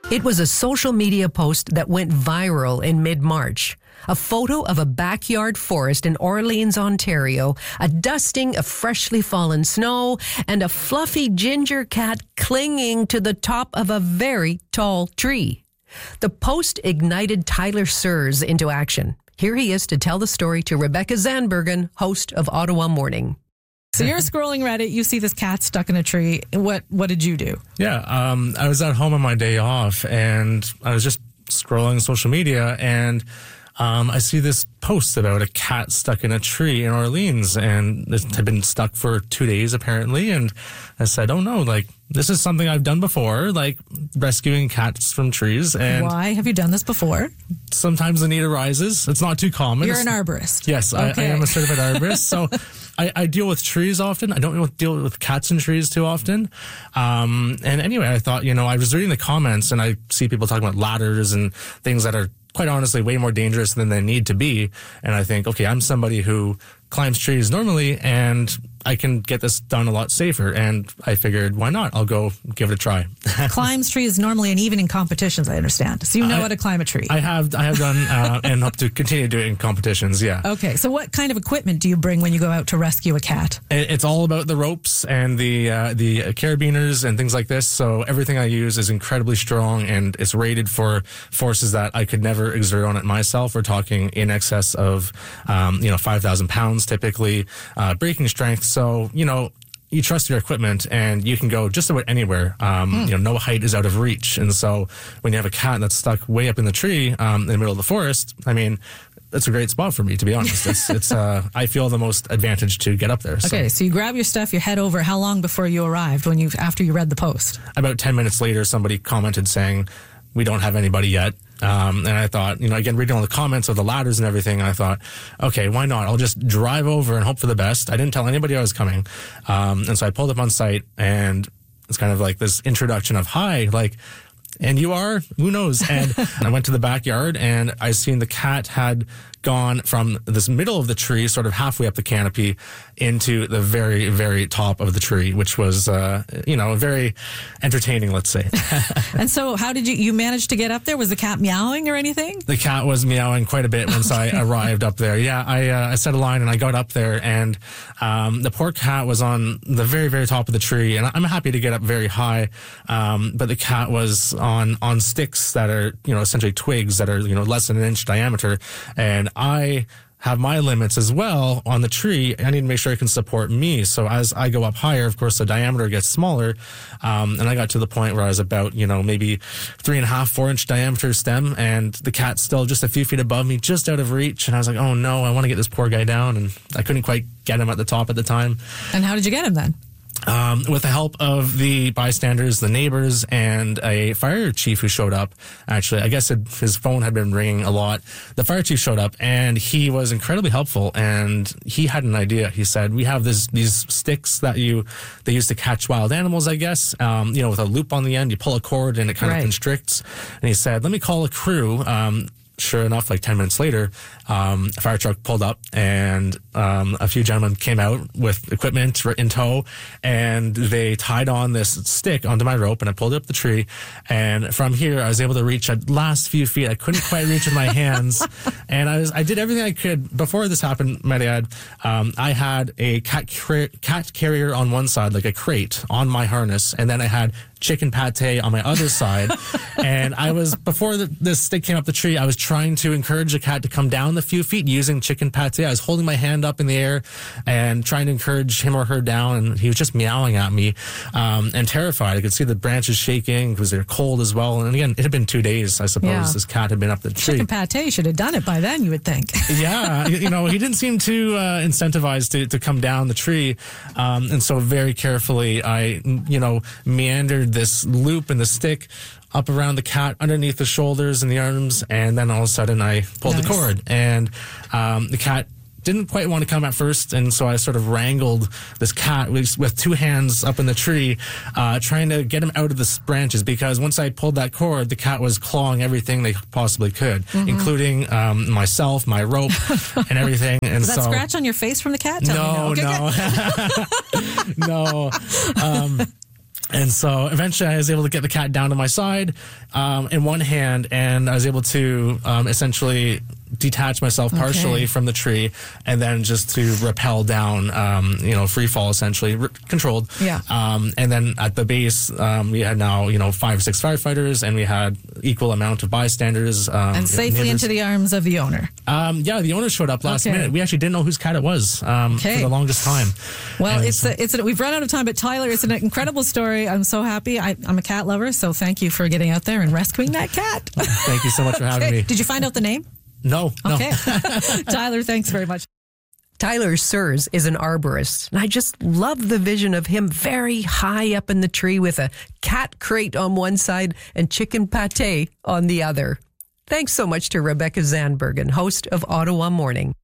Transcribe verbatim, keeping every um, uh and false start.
It was a social media post that went viral in mid-March. A photo of a backyard forest in Orleans, Ontario, a dusting of freshly fallen snow, and a fluffy ginger cat clinging to the top of a very tall tree. The post ignited Tyler Sears into action. Here he is to tell the story to Rebecca Zandbergen, host of Ottawa Morning. So you're scrolling Reddit, you see this cat stuck in a tree. What what did you do? Yeah, um, I was at home on my day off, and I was just scrolling social media, and um, I see this post about a cat stuck in a tree in Orleans, and this had been stuck for two days apparently, and I said, oh no, like, this is something I've done before, like rescuing cats from trees. And why have you done this before? Sometimes the need arises. It's not too common. You're it's, an arborist. Yes, okay. I, I am a certified arborist. So I, I deal with trees often. I don't deal with cats and trees too often. Um, and anyway, I thought, you know, I was reading the comments and I see people talking about ladders and things that are quite honestly way more dangerous than they need to be. And I think, okay, I'm somebody who climbs trees normally, and I can get this done a lot safer. And I figured, why not? I'll go give it a try. Climbs trees normally, and even in competitions, I understand. So you know I, how to climb a tree. I have, I have done, uh, and hope to continue to do it in competitions. Yeah. Okay. So what kind of equipment do you bring when you go out to rescue a cat? It's all about the ropes and the uh, the carabiners and things like this. So everything I use is incredibly strong, and it's rated for forces that I could never exert on it myself. We're talking in excess of, um, you know, five thousand pounds typically, uh, breaking strength. So, you know, you trust your equipment and you can go just about anywhere. Um, mm. You know, no height is out of reach. And so when you have a cat that's stuck way up in the tree, um, in the middle of the forest, I mean, it's a great spot for me, to be honest. It's, it's, uh, I feel the most advantage to get up there. So. Okay. So you grab your stuff, you head over. How long before you arrived when you, after you read the post? About ten minutes later, somebody commented saying, we don't have anybody yet. Um, and I thought, you know, again, reading all the comments of the ladders and everything, I thought, okay, why not? I'll just drive over and hope for the best. I didn't tell anybody I was coming. Um, and so I pulled up on site, and it's kind of like this introduction of, hi, like, and you are, who knows? And I went to the backyard, and I seen the cat had gone from this middle of the tree, sort of halfway up the canopy, into the very, very top of the tree, which was, uh, you know, very entertaining, let's say. And so how did you, you manage to get up there? Was the cat meowing or anything? The cat was meowing quite a bit once okay. I arrived up there. Yeah, I, uh, I set a line and I got up there, and um, the poor cat was on the very, very top of the tree, and I'm happy to get up very high, um, but the cat was on, on sticks that are, you know, essentially twigs that are, you know, less than an inch diameter, and I have my limits as well on the tree. I need to make sure it can support me. So as I go up higher, of course, the diameter gets smaller. Um, and I got to the point where I was about, you know, maybe three and a half, four inch diameter stem, and the cat's still just a few feet above me, just out of reach. And I was like, oh no, I want to get this poor guy down. And I couldn't quite get him at the top at the time. And how did you get him then? Um, with the help of the bystanders, the neighbors, and a fire chief who showed up. Actually, I guess it, his phone had been ringing a lot. The fire chief showed up, and he was incredibly helpful. And he had an idea. He said, "We have this these sticks that you they use to catch wild animals. I guess um, you know, with a loop on the end, you pull a cord and it kind right. of constricts." And he said, "Let me call a crew." Um, Sure enough, like ten minutes later, um, a fire truck pulled up, and um, a few gentlemen came out with equipment in tow, and they tied on this stick onto my rope, and I pulled it up the tree. And from here, I was able to reach the last few feet. I couldn't quite reach with my hands, and I was I did everything I could. Before this happened, might I add, um, I had a cat car- cat carrier on one side, like a crate, on my harness, and then I had chicken pate on my other side. And I was, before the, this stick came up the tree, I was trying to encourage the cat to come down the few feet using chicken pate. I was holding my hand up in the air and trying to encourage him or her down, and he was just meowing at me, um, and terrified. I could see the branches shaking because they're cold as well. And again, it had been two days, I suppose, yeah. this cat had been up the tree. Chicken pate should have done it by then, you would think. Yeah, you know, he didn't seem too uh, incentivized to, to come down the tree. Um, and so very carefully, I, you know, meandered this loop and the stick up around the cat, underneath the shoulders and the arms, and then all of a sudden I pulled nice. the cord, and um, the cat didn't quite want to come at first, and so I sort of wrangled this cat with, with two hands up in the tree, uh, trying to get him out of the branches, because once I pulled that cord, the cat was clawing everything they possibly could, mm-hmm. including um, myself, my rope, and everything. And was that so, scratch on your face from the cat? Tell no, me no. Okay, no, no. Um, And so eventually I was able to get the cat down to my side um, in one hand, and I was able to um, essentially detach myself partially Okay. from the tree and then just to rappel down, um, you know, free fall essentially, r- controlled. Yeah. Um, and then at the base, um, we had now, you know, five, six firefighters, and we had equal amount of bystanders. Um, And safely neighbors. into the arms of the owner. Um, yeah, the owner showed up last Okay. minute. We actually didn't know whose cat it was um, Okay. for the longest time. Well, And it's so- a, it's a, we've run out of time, but Tyler, it's an incredible story. I'm so happy. I, I'm a cat lover, so thank you for getting out there and rescuing that cat. Thank you so much for having Okay. me. Did you find out the name? No, no. Okay. Tyler, thanks very much. Tyler Sears is an arborist, and I just love the vision of him very high up in the tree with a cat crate on one side and chicken pate on the other. Thanks so much to Rebecca Zandbergen, host of Ottawa Morning.